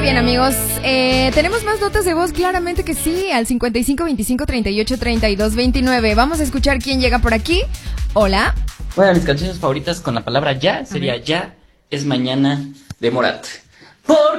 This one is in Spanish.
bien, amigos. Tenemos más notas de voz, claramente que sí, al 55 25 38 32 29. Vamos a escuchar quién llega por aquí. Hola. Bueno, mis canciones favoritas con la palabra ya sería Ya es mañana de Morat.